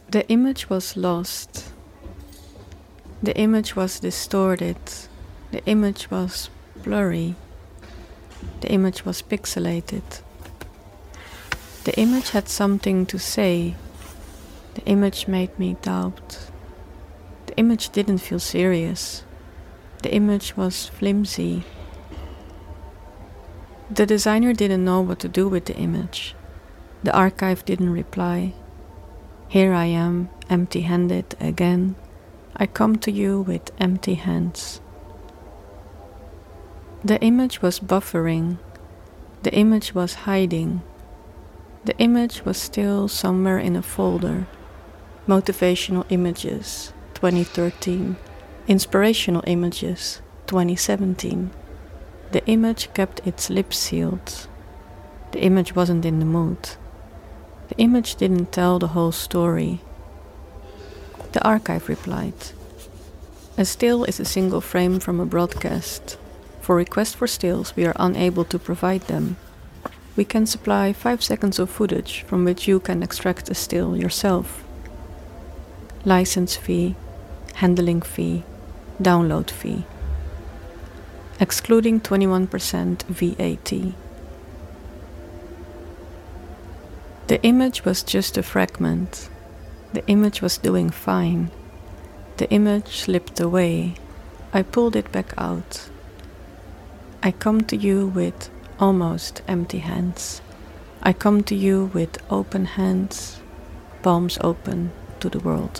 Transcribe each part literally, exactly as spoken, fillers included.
The image was lost. The image was distorted. The image was blurry. The image was pixelated. The image had something to say. The image made me doubt. The image didn't feel serious. The image was flimsy. The designer didn't know what to do with the image. The archive didn't reply. Here I am, empty-handed again. I come to you with empty hands. The image was buffering. The image was hiding. The image was still somewhere in a folder. Motivational Images, twenty thirteen. Inspirational Images, twenty seventeen. The image kept its lips sealed. The image wasn't in the mood. The image didn't tell the whole story. The archive replied, "A still is a single frame from a broadcast. For requests for stills, we are unable to provide them. We can supply five seconds of footage from which you can extract a still yourself. License fee, handling fee, download fee. Excluding twenty-one percent V A T. The image was just a fragment. The image was doing fine. The image slipped away. I pulled it back out. I come to you with almost empty hands. I come to you with open hands, palms open to the world."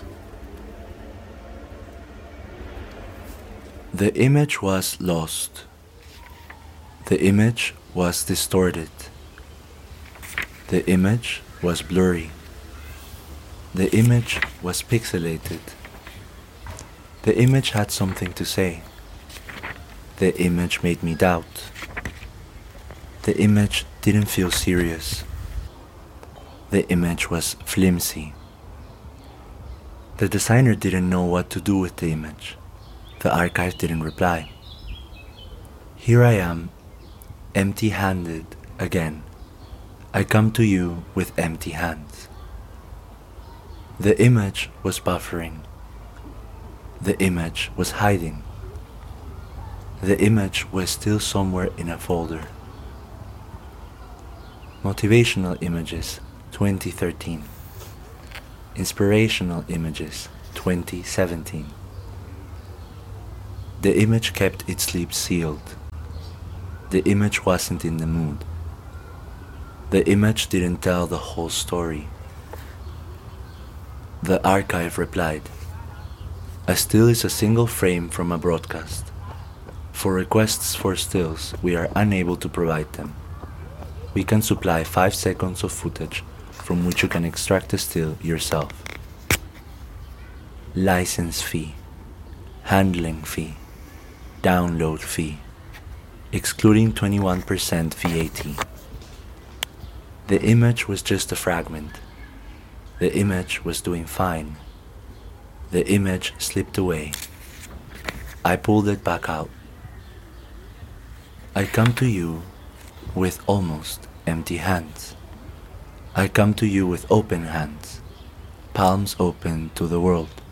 The image was lost. The image was distorted. The image was blurry. The image was pixelated. The image had something to say. The image made me doubt. The image didn't feel serious. The image was flimsy. The designer didn't know what to do with the image. The archive didn't reply. Here I am, empty-handed again. I come to you with empty hands. The image was buffering. The image was hiding. The image was still somewhere in a folder. Motivational Images, twenty thirteen. Inspirational Images, twenty seventeen. The image kept its lips sealed. The image wasn't in the mood. The image didn't tell the whole story. The archive replied, "A still is a single frame from a broadcast. For requests for stills, we are unable to provide them. We can supply five seconds of footage from which you can extract a still yourself. License fee, handling fee, download fee, excluding twenty-one percent V A T. The image was just a fragment. The image was doing fine. The image slipped away. I pulled it back out. I come to you with almost empty hands. I come to you with open hands, palms open to the world.